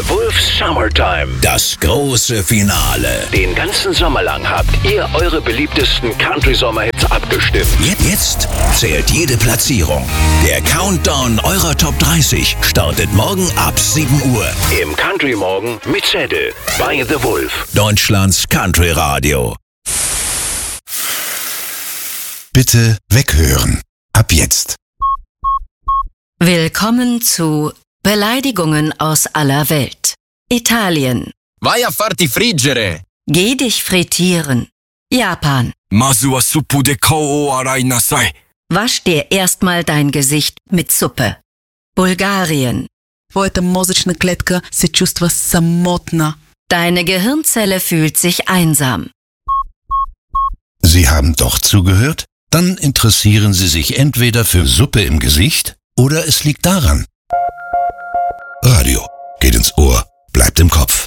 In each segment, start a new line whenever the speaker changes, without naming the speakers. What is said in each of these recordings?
The Wolf Summertime. Das große Finale. Den ganzen Sommer lang habt ihr eure beliebtesten Country-Sommerhits abgestimmt. Jetzt zählt jede Platzierung. Der Countdown eurer Top 30 startet morgen ab 7 Uhr. Im Country Morgen mit Zettel. Bei The Wolf. Deutschlands Country Radio.
Bitte weghören. Ab jetzt.
Willkommen zu Beleidigungen aus aller Welt. Italien.
Vai a farti friggere.
Geh dich frittieren. Japan.
Masu wa suppu de kao o arai nasai.
Wasch dir erstmal dein Gesicht mit Suppe. Bulgarien.
Твоята мозъчна клетка се чувства самотна.
Deine Gehirnzelle fühlt sich einsam.
Sie haben doch zugehört? Dann interessieren Sie sich entweder für Suppe im Gesicht oder es liegt daran. Radio geht ins Ohr, bleibt im Kopf.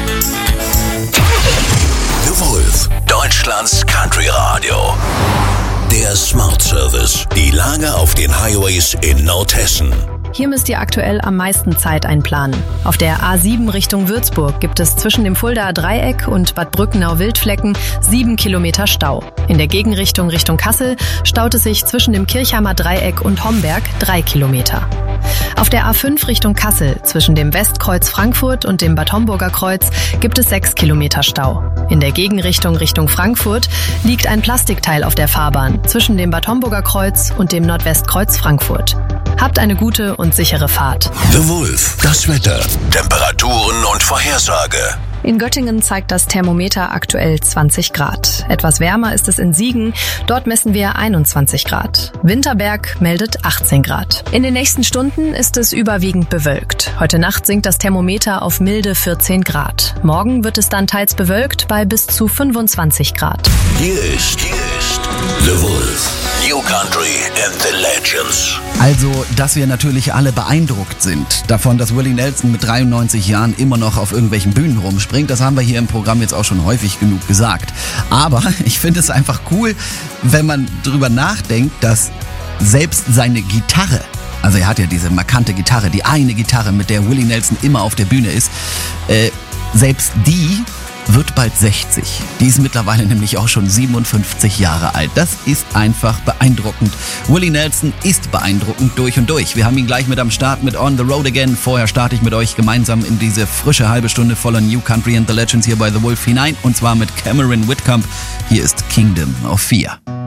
The Wolf, Deutschlands Country Radio. Der Smart Service. Die Lage auf den Highways in Nordhessen.
Hier müsst ihr aktuell am meisten Zeit einplanen. Auf der A7 Richtung Würzburg gibt es zwischen dem Fuldaer Dreieck und Bad Brückenau-Wildflecken 7 Kilometer Stau. In der Gegenrichtung Richtung Kassel staut es sich zwischen dem Kirchheimer Dreieck und Homberg 3 Kilometer. Auf der A5 Richtung Kassel zwischen dem Westkreuz Frankfurt und dem Bad Homburger Kreuz gibt es 6 Kilometer Stau. In der Gegenrichtung Richtung Frankfurt liegt ein Plastikteil auf der Fahrbahn zwischen dem Bad Homburger Kreuz und dem Nordwestkreuz Frankfurt. Habt eine gute und sichere Fahrt.
The Wolf, das Wetter, Temperaturen und Vorhersage.
In Göttingen zeigt das Thermometer aktuell 20 Grad. Etwas wärmer ist es in Siegen. Dort messen wir 21 Grad. Winterberg meldet 18 Grad. In den nächsten Stunden ist es überwiegend bewölkt. Heute Nacht sinkt das Thermometer auf milde 14 Grad. Morgen wird es dann teils bewölkt bei bis zu 25 Grad.
Hier ist The Wolf. New Country and the Legends.
Also, dass wir natürlich alle beeindruckt sind davon, dass Willie Nelson mit 93 Jahren immer noch auf irgendwelchen Bühnen rumspringt, das haben wir hier im Programm jetzt auch schon häufig genug gesagt. Aber ich finde es einfach cool, wenn man drüber nachdenkt, dass selbst seine Gitarre, also er hat ja diese markante Gitarre, die eine Gitarre, mit der Willie Nelson immer auf der Bühne ist, selbst die wird bald 60. Die ist mittlerweile nämlich auch schon 57 Jahre alt. Das ist einfach beeindruckend. Willie Nelson ist beeindruckend durch und durch. Wir haben ihn gleich mit am Start mit On the Road Again. Vorher starte ich mit euch gemeinsam in diese frische halbe Stunde voller New Country and the Legends hier bei The Wolf hinein. Und zwar mit Cameron Whitcomb. Hier ist Kingdom of Fear.